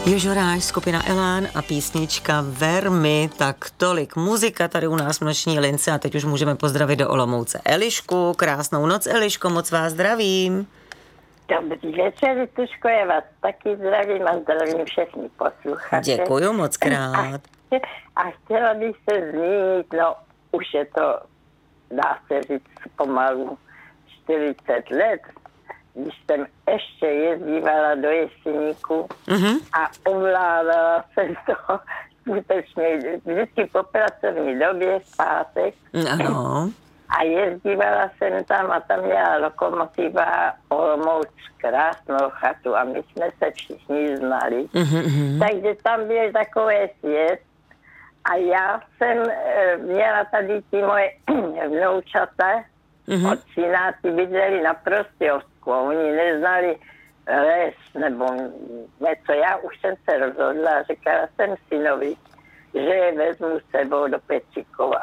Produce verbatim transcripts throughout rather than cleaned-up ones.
Jožoráš, skupina Elán a písnička Vermi, tak tolik muzika tady u nás v noční lince a teď už můžeme pozdravit do Olomouce Elišku. Krásnou noc, Eliško, moc vás zdravím. Dobrý večer, Tuško, já vás taky zdravím a zdravím všechny posluchače. Děkuju moc krát. A, a chtěla bych se zmínit, no už je to, dá se říct, pomalu čtyřicet let, když jsem ještě jezdívala do Jeseníku mm-hmm. a ovládala jsem to skutečně vždycky po pracovní době v pátek. Ano. A jezdívala jsem tam a tam měla lokomotiva Olomouc krásnou chatu a my jsme se všichni znali. Mm-hmm. Takže tam byl takový svět a já jsem e, měla tady ty moje vnoučata, mm-hmm. od syna, ty bydleli na Prostějovsku. Oni neznali les nebo něco. Já už jsem se rozhodla a říkala jsem synovi, že je vezmu s sebou do Petříkova.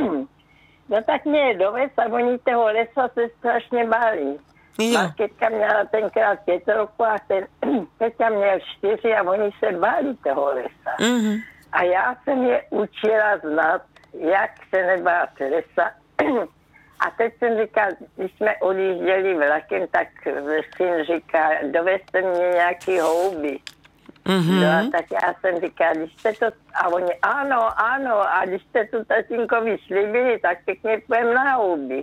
No tak mě dovez a oni toho lesa se strašně báli. Marketka měla tenkrát pět roku a ten Peťa měl čtyři a oni se báli toho lesa. Mm-hmm. A já jsem je učila znát, jak se nebát lesa. A teď jsem říkal, když jsme odjížděli vlakem, tak syn říká, dovezte mě nějaký houby. Mm-hmm. No a tak já jsem říkal, když jste to, a oni, ano, ano, a když jste to tatínkovi slíbili, tak pěkně půjdem na houby.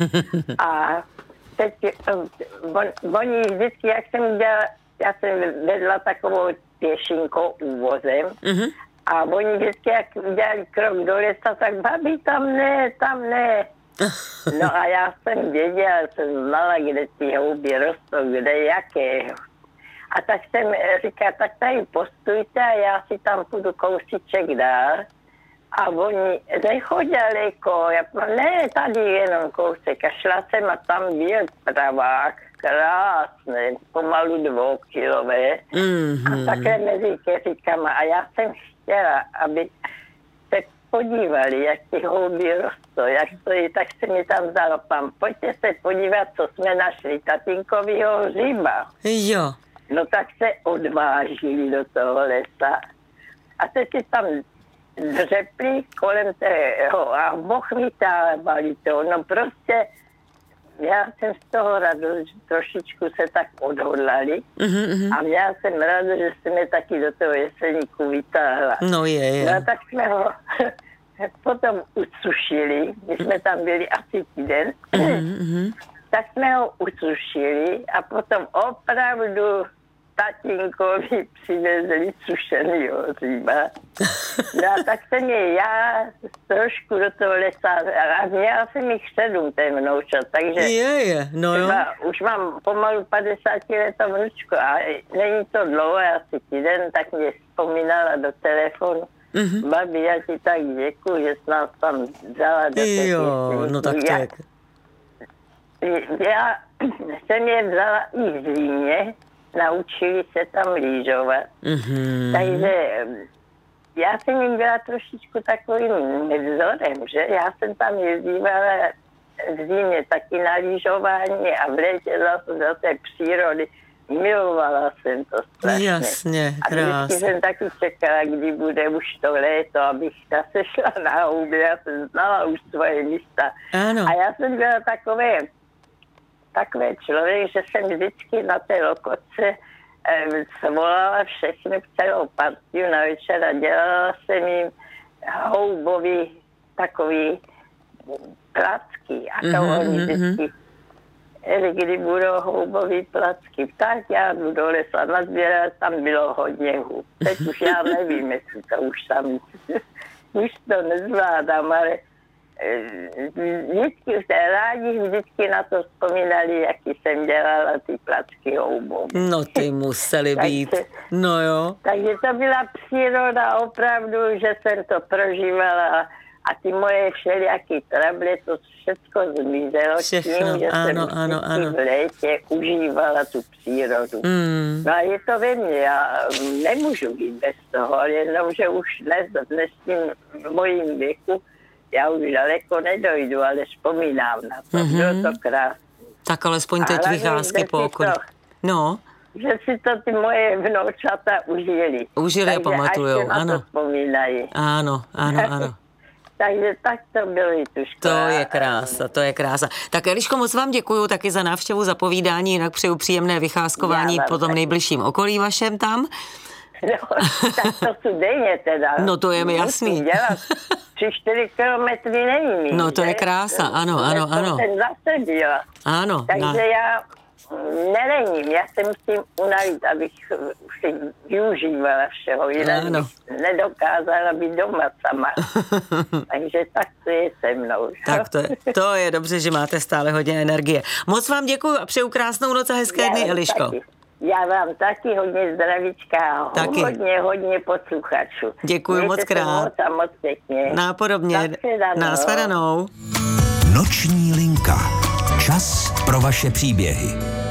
A teď on, oni vždycky, jak jsem dělala, já jsem vedla takovou pěšinkou úvozem, mm-hmm. a oni vždycky, jak udělali krok do lesa, tak babi, tam ne, tam ne. No a já jsem věděla, jsem znala, kde ty houby rostou, kde jaké. A tak jsem říkala, tak tady postujte a já si tam půjdu kousíček dál. A oni nechodí daleko, já ne, tady jenom kousek. A šla jsem a tam byl pravák, krásný, pomalu dvoukilové. Mm-hmm. A takhle mezi keříkama. A já jsem chtěla, aby se podívali, jak ty houby rostou, jak to je, tak se mi tam vzalo, pán, pojďte se podívat, co jsme našli, tatínkovýho hříba. Jo. No tak se odvážili do toho lesa a teď si tam dřepli kolem tého a bochvítávali to. No prostě já jsem z toho radost, trošičku se tak odhodlali mm-hmm. a já jsem ráda, že jsme taky do toho Jeseníku vytáhla. No je, je. No tak jsme ho potom usušili, my jsme tam byli asi týden, mm-hmm. tak jsme ho usušili a potom opravdu tatínkovi přivezli sušenýho hříba. No a tak jsem je já trošku do toho lesa a měla jsem jich sedm ten vnoučat, takže je, je. No, jo. Už mám pomalu padesát let vnučku a není to dlouho, asi týden, tak mě vzpomínala do telefonu. Mm-hmm. Babi, já ti tak děkuji, že jsi nás tam vzala do té Jo, no tak já, tak. Já jsem je vzala i v Římě, naučili se tam lyžovat. Mm-hmm. Takže já jsem jim byla trošičku takovým nevzorem, že? Já jsem tam jezdívala v Římě taky na lyžování a v létě zase do té přírody. Milovala jsem to strašně. Jasně, a vždycky jsem taky čekala, kdy bude už to léto, abych zase šla na houby. Já jsem znala už svoje místa. Ano. A já jsem byla takové, takové člověk, že jsem vždycky na té lokotce eh, svolala všechny celou partiu na večer a dělala jsem jim houbový takový placky. A to mm-hmm, oni vždycky kdy budou houbový placky, tak já jdu do lesa nazbírat, tam bylo hodně hub. Teď už já nevím, jestli to už tam, už to nezvládám, ale vždycky se rádi vždycky na to vzpomínali, jaký jsem dělala ty placky houbou. No ty museli být, takže, no jo. Takže to byla příroda opravdu, že jsem to prožívala. A ty moje všelijaký trable, to všechno zmizelo tím, že ano, jsem ano, ano. v létě užívala tu přírodu. Mm. No a je to ve mně, já nemůžu být bez toho, ale jenom, že už dnes, dnes tím mojím věku, já už daleko nedojdu, ale vzpomínám na to, mm-hmm. Bylo to krásné. Tak alespoň teď vycházky po okolí. No. že si to ty moje vnoučata užili. Užili a pamatujou, ano. To vzpomínají. Ano, ano, ano. Takže tak to bylo, Jituško. To je krása, to je krása. Tak Eliško, moc vám děkuju taky za návštěvu, za povídání, jinak přeju příjemné vycházkování po tom nejbližším okolí vašem tam. No, tak to jsou denně teda. No to je mi jasný. Dělat. Tři, čtyři kilometry není mi. No to je krása, ano, ano, ano. Ten zase byla. Ano. Takže na... já nerením, já se musím unavit, abych si využívala všeho, jinak ano. bych nedokázala být doma sama. Takže tak to je se mnou. Tak to je, to je dobře, že máte stále hodně energie. Moc vám děkuju a přeju krásnou noc a hezké dny, Eliško. Taky. Já vám taky hodně zdravíčka, taky. hodně, hodně posluchačů. Děkuji Mějte moc krát. Moc a moc pěkně. Nápodobně. Nashledanou. Noční linka. Čas pro vaše příběhy.